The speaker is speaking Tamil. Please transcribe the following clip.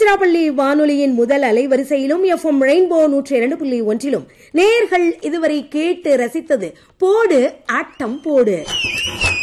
திருச்சிராப்பள்ளி வானொலியின் முதல் அலைவரிசையிலும் எஃப்எம் ரெயின்போ 102.1 நேயர்கள் இதுவரை கேட்டு ரசித்தது போடு ஆட்டம் போடு.